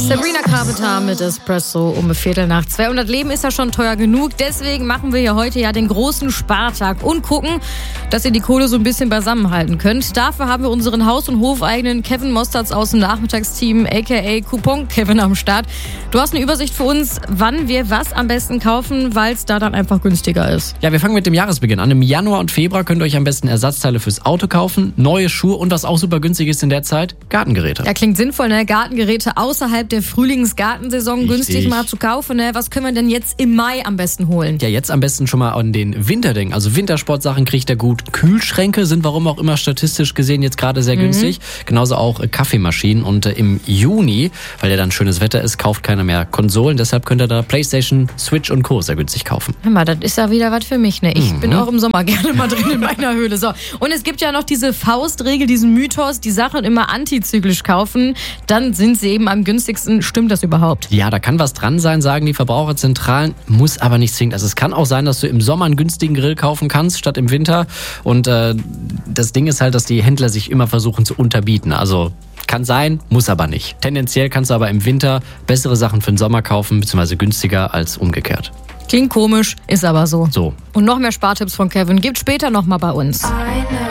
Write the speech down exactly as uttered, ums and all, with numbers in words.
Sabrina Carpenter mit Espresso um Viertel nach zwei. Und das Leben ist ja schon teuer genug. Deswegen machen wir hier heute ja den großen Spartag und gucken, dass ihr die Kohle so ein bisschen beisammenhalten könnt. Dafür haben wir unseren Haus- und Hofeigenen Kevin Mosterz aus dem Nachmittagsteam, aka Coupon Kevin, am Start. Du hast eine Übersicht für uns, wann wir was am besten kaufen, weil es da dann einfach günstiger ist. Ja, wir fangen mit dem Jahresbeginn an. Im Januar und Februar könnt ihr euch am besten Ersatzteile fürs Auto kaufen, neue Schuhe und was auch super günstig ist in der Zeit, Gartengeräte. Ja, klingt sinnvoll, ne? Gartengeräte außerhalb der Frühlingsgartensaison Richtig. günstig mal zu kaufen. Ne? Was können wir denn jetzt im Mai am besten holen? Ja, jetzt am besten schon mal an den Winter denken. Also Wintersportsachen kriegt ihr gut. Kühlschränke sind warum auch immer statistisch gesehen jetzt gerade sehr mhm. günstig. Genauso auch äh, Kaffeemaschinen. Und äh, im Juni, weil ja dann schönes Wetter ist, kauft keiner mehr Konsolen. Deshalb könnt ihr da Playstation, Switch und Co. sehr günstig kaufen. Hör mal, das ist ja wieder was für mich. Ne? Ich mhm. bin auch im Sommer gerne mal drin in meiner Höhle. So. Und es gibt ja noch diese Faustregel, diesen Mythos, die Sachen immer antizyklisch kaufen. Dann sind sie eben am günstigsten. Stimmt das überhaupt? Ja, da kann was dran sein, sagen die Verbraucherzentralen, muss aber nicht zwingend. Also es kann auch sein, dass du im Sommer einen günstigen Grill kaufen kannst, statt im Winter. Und äh, das Ding ist halt, dass die Händler sich immer versuchen zu unterbieten. Also kann sein, muss aber nicht. Tendenziell kannst du aber im Winter bessere Sachen für den Sommer kaufen, beziehungsweise günstiger als umgekehrt. Klingt komisch, ist aber so. So. Und noch mehr Spartipps von Kevin gibt später noch mal bei uns.